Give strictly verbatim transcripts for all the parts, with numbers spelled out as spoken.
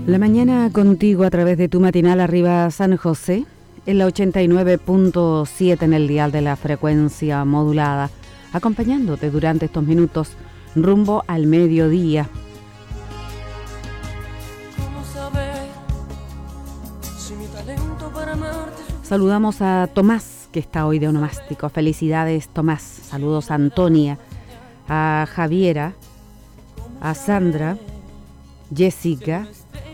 La mañana contigo a través de tu matinal Arriba San José, en la ochenta y nueve punto siete en el dial de la frecuencia modulada, acompañándote durante estos minutos rumbo al mediodía. Saludamos a Tomás, que está hoy de onomástico. Felicidades, Tomás. Saludos a Antonia, a Javiera, a Sandra, Jessica,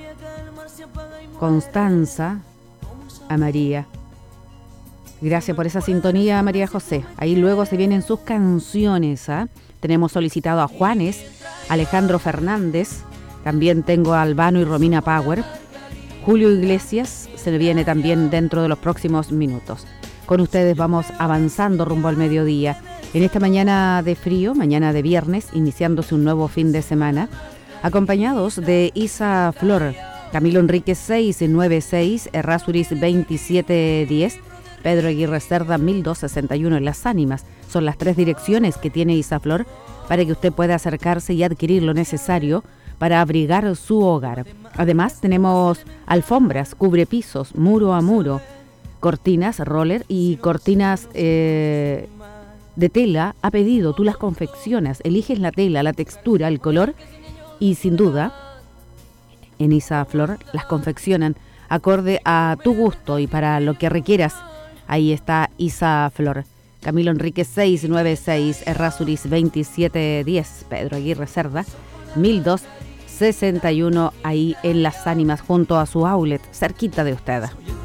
Constanza, a María. Gracias por esa sintonía, María José. Ahí luego se vienen sus canciones, ¿eh? Tenemos solicitado a Juanes, Alejandro Fernández, también tengo a Albano y Romina Power. Julio Iglesias se viene también dentro de los próximos minutos. Con ustedes vamos avanzando rumbo al mediodía. En esta mañana de frío, mañana de viernes, iniciándose un nuevo fin de semana, acompañados de Isa Flor, Camilo Enríquez seis nueve seis, Errázuriz veintisiete diez, Pedro Aguirre Cerda mil doscientos sesenta y uno en Las Ánimas. Son las tres direcciones que tiene Isa Flor para que usted pueda acercarse y adquirir lo necesario para abrigar su hogar. Además tenemos alfombras, cubrepisos, muro a muro, cortinas, roller y cortinas eh, de tela a pedido. Tú las confeccionas, eliges la tela, la textura, el color y sin duda en Isa Flor las confeccionan acorde a tu gusto y para lo que requieras. Ahí está Isa Flor. Camilo Enríquez seis nueve seis, Errázuriz veintisiete diez, Pedro Aguirre Cerda mil doscientos sesenta y uno, ahí en Las Ánimas junto a su outlet, cerquita de usted.